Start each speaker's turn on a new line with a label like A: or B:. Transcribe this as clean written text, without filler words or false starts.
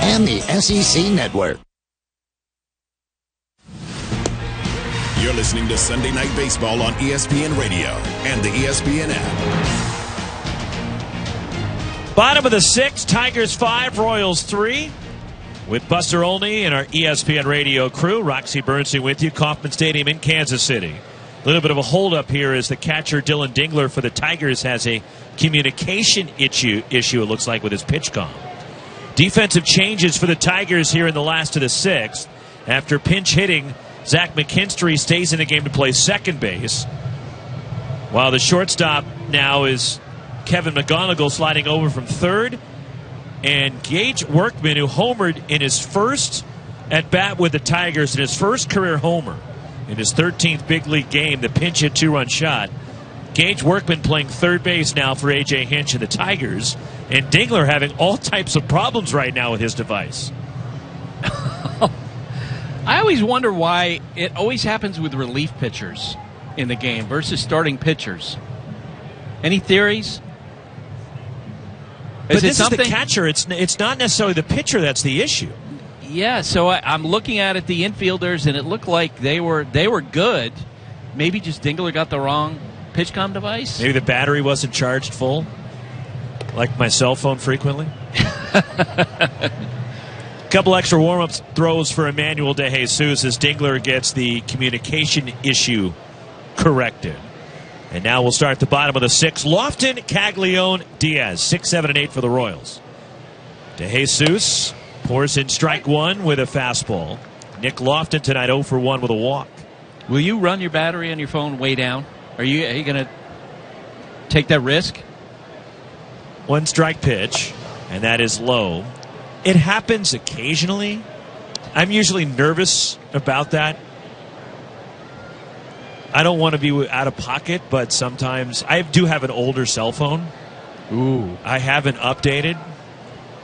A: and the SEC Network.
B: You're listening to Sunday Night Baseball on ESPN Radio and the ESPN app.
C: Bottom of the 6th, Tigers 5, Royals 3. With Buster Olney and our ESPN Radio crew, Roxy Bernstein with you, Kauffman Stadium in Kansas City. A little bit of a holdup here as the catcher Dylan Dingler for the Tigers has a communication issue, it looks like, with his pitch comm. Defensive changes for the Tigers here in the last of the 6th. After pinch hitting, Zach McKinstry stays in the game to play second base, while the shortstop now is Kevin McGonigal sliding over from third. And Gage Workman, who homered in his first at-bat with the Tigers, in his first career homer, in his 13th big league game, the pinch hit 2-run shot. Gage Workman playing third base now for A.J. Hinch and the Tigers. And Dingler having all types of problems right now with his device.
D: I always wonder why it always happens with relief pitchers in the game versus starting pitchers. Any theories?
C: But this is the catcher. It's not necessarily the pitcher that's the issue.
D: Yeah, so I'm looking at the infielders, and it looked like they were good. Maybe just Dingler got the wrong pitch comm device?
C: Maybe the battery wasn't charged full, like my cell phone frequently. Couple extra warm-up throws for Emmanuel De Jesus as Dingler gets the communication issue corrected. And now we'll start at the bottom of the 6th. Lofton, Caglione, Diaz. 6, 7, and 8 for the Royals. De Jesus pours in strike one with a fastball. Nick Lofton tonight 0 for 1 with a walk.
D: Will you run your battery on your phone way down? Are you going to take that risk?
C: 1 strike pitch, and that is low. It happens occasionally. I'm usually nervous about that. I don't want to be out of pocket, but sometimes I do have an older cell phone.
D: Ooh.
C: I haven't updated.